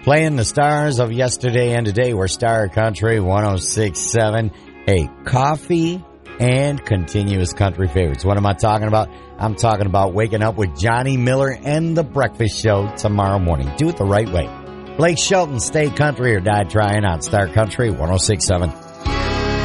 Playing the stars of yesterday and today. We're Star Country 106.7. Hey, coffee and continuous country favorites. What am I talking about? I'm talking about waking up with Johnny Miller and The Breakfast Show tomorrow morning. Do it the right way. Blake Shelton, stay country or die trying on Star Country 106.7.